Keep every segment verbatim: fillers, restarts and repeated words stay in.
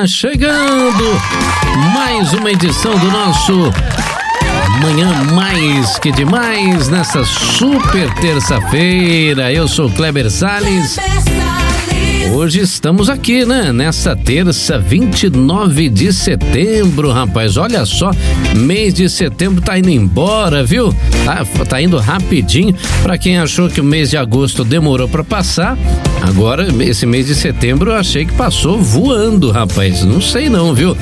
chegando mais uma edição do nosso Manhã Mais Que Demais, nessa super terça-feira. Eu sou Kleber Salles. Hoje estamos aqui, né? Nessa terça, vinte e nove de setembro, rapaz. Olha só, mês de setembro tá indo embora, viu? Tá, tá indo rapidinho. Pra quem achou que o mês de agosto demorou pra passar, agora esse mês de setembro eu achei que passou voando, rapaz. Não sei não, viu?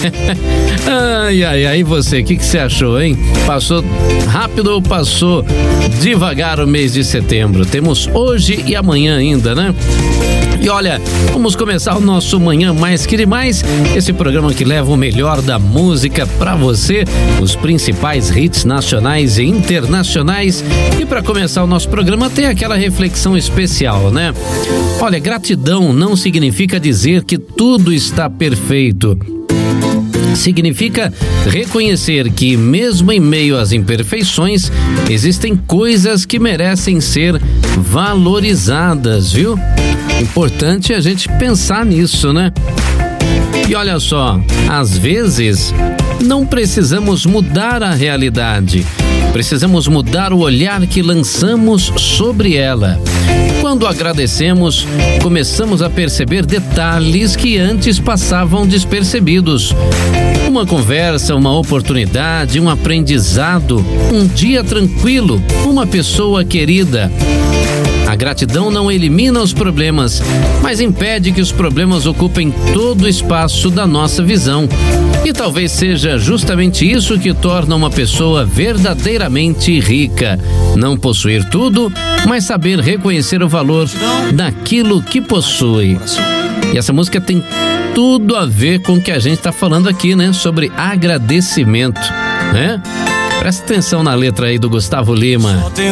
Ai, ai, ai, você, o que que você achou, hein? Passou rápido ou passou devagar o mês de setembro? Temos hoje e amanhã ainda, né? E olha, vamos começar o nosso Manhã Mais Que Demais, esse programa que leva o melhor da música pra você, os principais hits nacionais e internacionais. E para começar o nosso programa tem aquela reflexão especial, né? Olha, gratidão não significa dizer que tudo está perfeito. Significa reconhecer que, mesmo em meio às imperfeições, existem coisas que merecem ser valorizadas, viu? Importante a gente pensar nisso, né? E olha só, às vezes não precisamos mudar a realidade, precisamos mudar o olhar que lançamos sobre ela. Quando agradecemos, começamos a perceber detalhes que antes passavam despercebidos. Uma conversa, uma oportunidade, um aprendizado, um dia tranquilo, uma pessoa querida. A gratidão não elimina os problemas, mas impede que os problemas ocupem todo o espaço da nossa visão. E talvez seja justamente isso que torna uma pessoa verdadeiramente rica. Não possuir tudo, mas saber reconhecer o valor daquilo que possui. E essa música tem tudo a ver com o que a gente está falando aqui, né? Sobre agradecimento, né? Presta atenção na letra aí do Gustavo Lima.